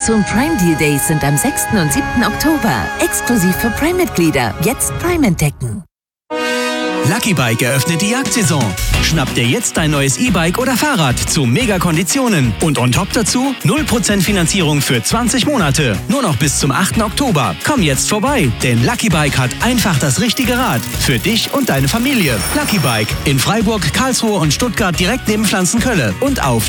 Amazon Prime Deal Days sind am 6. und 7. Oktober. Exklusiv für Prime-Mitglieder. Jetzt Prime entdecken. Lucky Bike eröffnet die Jagdsaison. Schnapp dir jetzt dein neues E-Bike oder Fahrrad zu Mega-Konditionen. Und on top dazu 0% Finanzierung für 20 Monate. Nur noch bis zum 8. Oktober. Komm jetzt vorbei, denn Lucky Bike hat einfach das richtige Rad. Für dich und deine Familie. Lucky Bike in Freiburg, Karlsruhe und Stuttgart direkt neben Pflanzenkölle. Und auf